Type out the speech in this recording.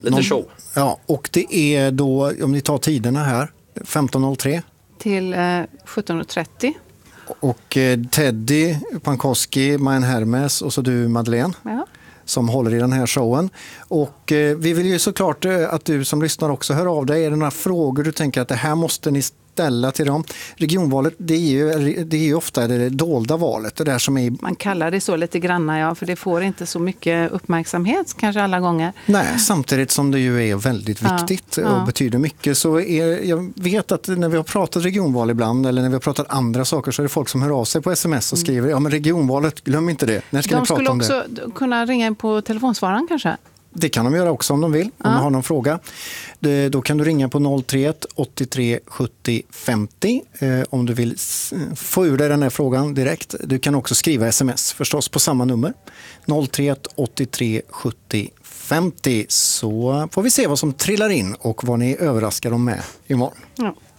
Lite show. Ja, och det är då, om ni tar tiderna här, 15.03. Till 17.30. Och Teddy Pankowski, Majen Hermes och så du Madeleine. Ja. Som håller i den här showen. Och vi vill ju såklart att du som lyssnar också hör av dig. Är det några frågor du tänker att det här måste ni ställa till dem? Regionvalet, det är ju ofta det dolda valet. Det där som är... Man kallar det så lite granna, ja, för det får inte så mycket uppmärksamhet kanske alla gånger. Nej, samtidigt som det ju är väldigt viktigt och betyder mycket. Så jag vet att när vi har pratat regionval ibland eller när vi har pratat andra saker så är det folk som hör av sig på sms och skriver ja men regionvalet, glöm inte det. När ska ni prata om det? De skulle också kunna ringa in på telefonsvararen kanske? Det kan de göra också om de vill, om de har någon fråga. Då kan du ringa på 031 83 70 50 om du vill få ur dig den här frågan direkt. Du kan också skriva sms förstås på samma nummer. 031 83 70 50 så får vi se vad som trillar in och vad ni överraskar dem med imorgon. Ja.